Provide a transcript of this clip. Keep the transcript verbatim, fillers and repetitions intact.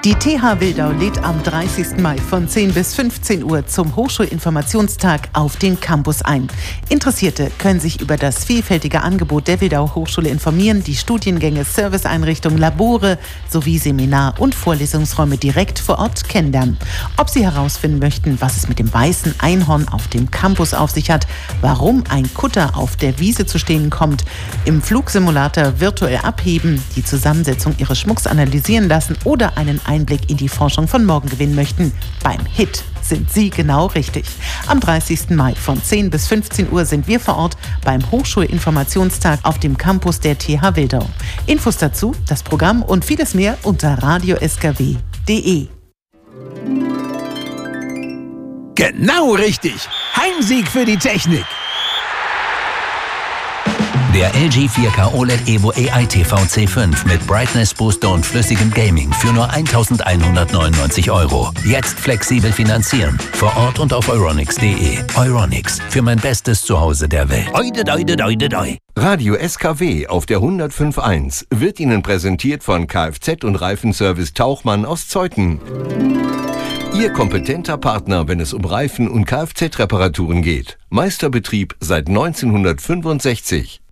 Die T H Wildau lädt am dreißigsten Mai von zehn bis fünfzehn Uhr zum Hochschulinformationstag auf den Campus ein. Interessierte können sich über das vielfältige Angebot der Wildau Hochschule informieren, die Studiengänge, Serviceeinrichtungen, Labore sowie Seminar- und Vorlesungsräume direkt vor Ort kennenlernen. Ob Sie herausfinden möchten, was es mit dem weißen Einhorn auf dem Campus auf sich hat, warum ein Kutter auf der Wiese zu stehen kommt, im Flugsimulator virtuell abheben, die Zusammensetzung Ihres Schmucks analysieren lassen oder einen Einblick in die Forschung von morgen gewinnen möchten, beim H I T sind Sie genau richtig. Am dreißigsten Mai von zehn bis fünfzehn Uhr sind wir vor Ort beim Hochschulinformationstag auf dem Campus der T H Wildau. Infos dazu, das Programm und vieles mehr unter radio s k w punkt d e. Genau richtig! Heimsieg für die Technik! Der L G vier K O L E D Evo A I T V C fünf mit Brightness Booster und flüssigem Gaming für nur eintausendeinhundertneunundneunzig Euro. Jetzt flexibel finanzieren. Vor Ort und auf euronics punkt d e. Euronics, für mein bestes Zuhause der Welt. Oide, oide, oide, oide. Radio S K W auf der hundertfünf Komma eins wird Ihnen präsentiert von Kfz und Reifenservice Tauchmann aus Zeuthen. Ihr kompetenter Partner, wenn es um Reifen- und Kfz-Reparaturen geht. Meisterbetrieb seit neunzehnhundertfünfundsechzig.